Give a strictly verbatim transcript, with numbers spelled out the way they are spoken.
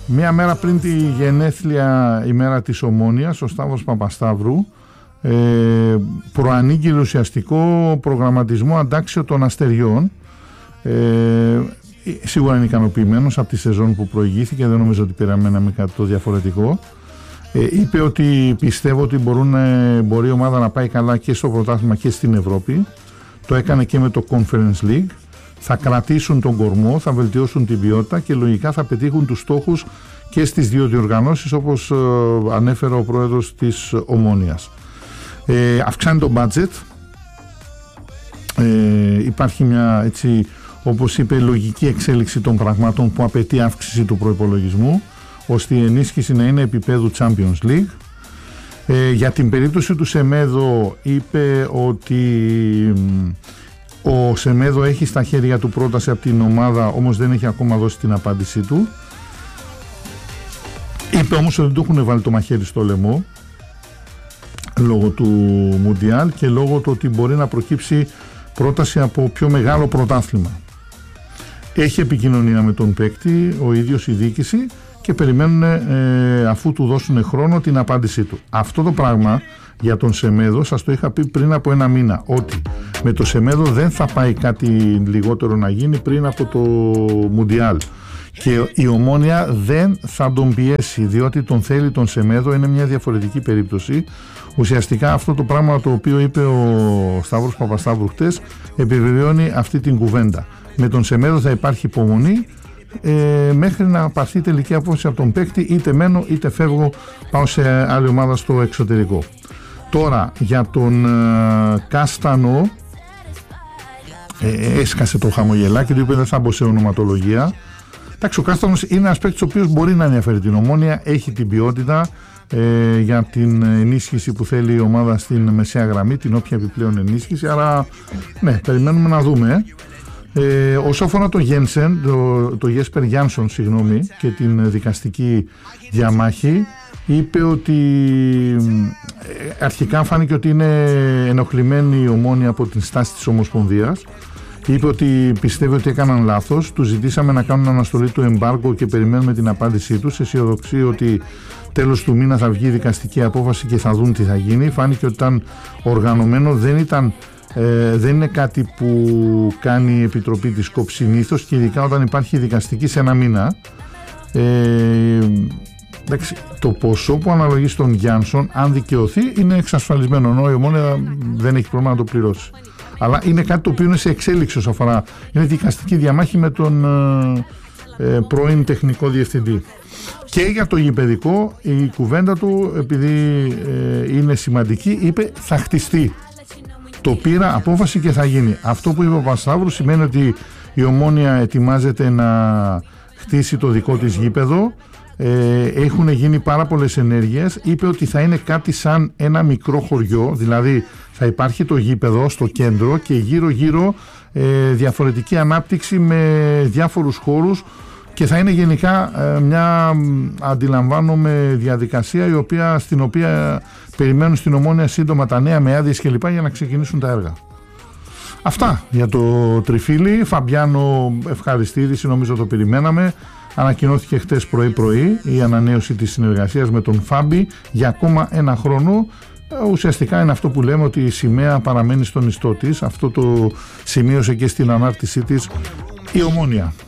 Μία μέρα πριν τη γενέθλια ημέρα της Ομόνοιας, ο Σταύρος Παπασταύρου ε, προανήγγειλε ουσιαστικό προγραμματισμό αντάξιο των αστεριών. Ε, σίγουρα είναι ικανοποιημένος από τη σεζόν που προηγήθηκε, δεν νομίζω ότι περιμέναμε κάτι το διαφορετικό. Ε, είπε ότι πιστεύω ότι μπορούν, μπορεί η ομάδα να πάει καλά και στο πρωτάθλημα και στην Ευρώπη. Το έκανε και με το Conference League. Θα κρατήσουν τον κορμό, θα βελτιώσουν την ποιότητα και λογικά θα πετύχουν τους στόχους και στις δύο διοργανώσεις, όπως ε, ανέφερε ο πρόεδρος της Ομόνοιας. Ε, αυξάνει το budget. Ε, υπάρχει μια, έτσι, όπως είπε, λογική εξέλιξη των πραγμάτων που απαιτεί αύξηση του προϋπολογισμού, ώστε η ενίσχυση να είναι επίπεδου Champions League. Ε, για την περίπτωση του Σεμέδο είπε ότι ο Σεμέδο έχει στα χέρια του πρόταση από την ομάδα, όμως δεν έχει ακόμα δώσει την απάντησή του. Είπε όμως ότι δεν του έχουν βάλει το μαχαίρι στο λαιμό λόγω του Μουντιάλ και λόγω του ότι μπορεί να προκύψει πρόταση από πιο μεγάλο πρωτάθλημα. Έχει επικοινωνία με τον παίκτη, ο ίδιος η διοίκηση, και περιμένουν ε, αφού του δώσουν χρόνο την απάντησή του. Αυτό το πράγμα για τον Σεμέδο σας το είχα πει πριν από ένα μήνα, ότι με το Σεμέδο δεν θα πάει κάτι λιγότερο να γίνει πριν από το Μουντιάλ και η Ομόνια δεν θα τον πιέσει, διότι τον θέλει τον Σεμέδο. Είναι μια διαφορετική περίπτωση. Ουσιαστικά αυτό το πράγμα το οποίο είπε ο Σταύρος Παπασταύρου χτες επιβεβαιώνει αυτή την κουβέντα. Με τον Σεμέδο θα υπάρχει υπομονή ε, μέχρι να πάρθει τελική απόφαση από τον παίκτη, είτε μένω είτε φεύγω, πάω σε άλλη ομάδα στο εξωτερικό. Τώρα για τον ε, Κάστανο, ε, έσκασε το χαμογελάκι του, είπε δεν θα μπω σε ονοματολογία. Εντάξει, ο Κάστανος είναι ένας παίκτης ο οποίος μπορεί να ενδιαφέρει την Ομόνια, έχει την ποιότητα ε, για την ενίσχυση που θέλει η ομάδα στην μεσαία γραμμή, την όποια επιπλέον ενίσχυση, άρα ναι, περιμένουμε να δούμε. Ε, όσον αφορά το Γένσεν, το, το Jesper Jansson, συγγνώμη, και την δικαστική διαμάχη, είπε ότι ε, αρχικά φάνηκε ότι είναι ενοχλημένη η Ομόνια από την στάση της Ομοσπονδίας. Είπε ότι πιστεύει ότι έκαναν λάθος. Του ζητήσαμε να κάνουν αναστολή του εμπάργκο και περιμένουμε την απάντησή τους. Αισιοδοξεί ότι τέλος του μήνα θα βγει η δικαστική απόφαση και θα δουν τι θα γίνει. Φάνηκε ότι ήταν οργανωμένο, δεν, ήταν, ε, δεν είναι κάτι που κάνει η Επιτροπή της ΚΟΠ συνήθως, και ειδικά όταν υπάρχει δικαστική σε ένα μήνα. Ε, εντάξει, το ποσό που αναλογεί στον Γιάνσον, αν δικαιωθεί, είναι εξασφαλισμένο, ενώ η Ομόνια δεν έχει πρόβλημα να το πληρώσει. Αλλά είναι κάτι το οποίο είναι σε εξέλιξη όσον αφορά. Είναι δικαστική διαμάχη με τον ε, πρώην τεχνικό διευθυντή. Και για το γηπεδικό, η κουβέντα του, επειδή ε, είναι σημαντική, είπε θα χτιστεί. Το πήρα απόφαση και θα γίνει. Αυτό που είπε ο Παπασταύρου σημαίνει ότι η Ομόνια ετοιμάζεται να χτίσει το δικό της γήπεδο. Ε, έχουν γίνει πάρα πολλές ενέργειες. Είπε ότι θα είναι κάτι σαν ένα μικρό χωριό, δηλαδή θα υπάρχει το γήπεδο στο κέντρο και γύρω γύρω ε, διαφορετική ανάπτυξη με διάφορους χώρους, και θα είναι γενικά ε, μια, αντιλαμβάνομαι, διαδικασία η οποία, στην οποία περιμένουν στην Ομόνια σύντομα τα νέα με άδειες και λοιπά για να ξεκινήσουν τα έργα. Αυτά για το τριφύλι. Φαμπιάνο, ευχαριστήριση, νομίζω το περιμέναμε. Ανακοινώθηκε χτες πρωί-πρωί η ανανέωση της συνεργασίας με τον Φάμπι για ακόμα ένα χρόνο. Ουσιαστικά είναι αυτό που λέμε, ότι η σημαία παραμένει στον ιστό της. Αυτό το σημείωσε και στην ανάρτησή της η Ομόνια.